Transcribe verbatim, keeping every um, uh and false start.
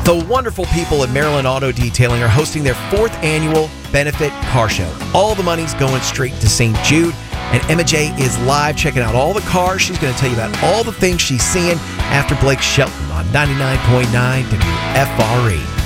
The wonderful people at Maryland Auto Detailing are hosting their fourth annual benefit car show. All the money's going straight to Saint Jude. And Emma J is live checking out all the cars. She's going to tell you about all the things she's seeing after Blake Shelton on ninety-nine point nine W F R E.